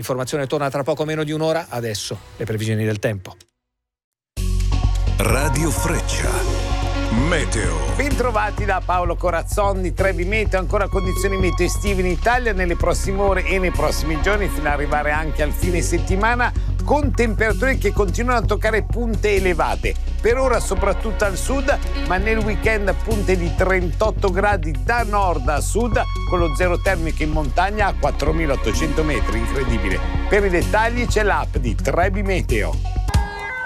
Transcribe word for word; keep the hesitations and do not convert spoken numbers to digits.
L'informazione torna tra poco meno di un'ora, adesso le previsioni del tempo. Radio Freccia. Meteo. Bentrovati da Paolo Corazzon di Trebi Meteo. Ancora condizioni meteo estive in Italia nelle prossime ore e nei prossimi giorni, fino ad arrivare anche al fine settimana, con temperature che continuano a toccare punte elevate. Per ora soprattutto al sud, ma nel weekend punte di trentotto gradi da nord a sud, con lo zero termico in montagna a quattromilaottocento metri. Incredibile. Per i dettagli c'è l'app di Trebi Meteo.